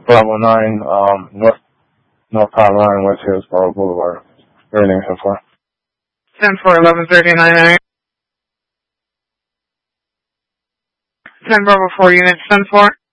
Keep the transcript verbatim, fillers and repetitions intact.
Bravo nine, um, North, North Power Line, West Hillsboro Boulevard. Everything ten four. ten four, eleven thirty-nine, area. ten Bravo four units, ten four.